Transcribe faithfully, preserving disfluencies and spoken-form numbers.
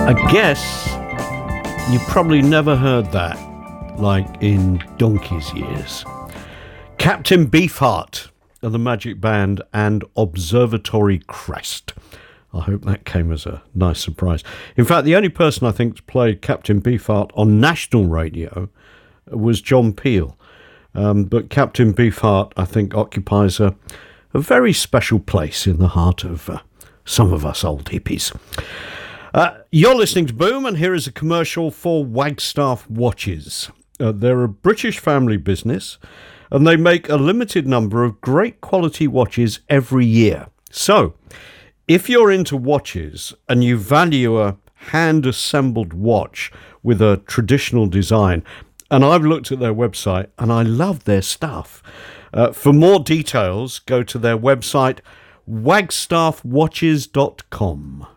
I guess you probably never heard that, like in donkey's years. Captain Beefheart of the Magic Band and Observatory Crest. I hope that came as a nice surprise. In fact, the only person I think to play Captain Beefheart on national radio was John Peel. Um, but Captain Beefheart, I think, occupies a, a very special place in the heart of uh, some of us old hippies. Uh, you're listening to Boom, and here is a commercial for Wagstaff Watches. Uh, they're a British family business, and they make a limited number of great quality watches every year. So, if you're into watches and you value a hand-assembled watch with a traditional design, and I've looked at their website and I love their stuff. Uh, for more details, go to their website, wagstaff watches dot com.